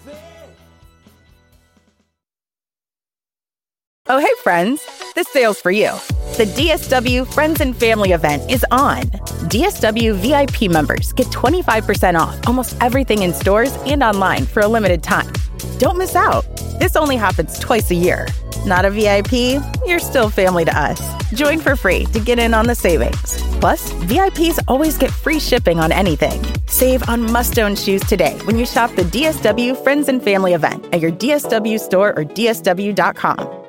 Oh, hey, friends. This sale's for you. The DSW Friends and Family event is on. DSW VIP members get 25% off almost everything in stores and online for a limited time. Don't miss out. This only happens twice a year. Not a VIP? You're still family to us. Join for free to get in on the savings. Plus, VIPs always get free shipping on anything. Save on must-own shoes today when you shop the DSW Friends and Family event at your DSW store or DSW.com.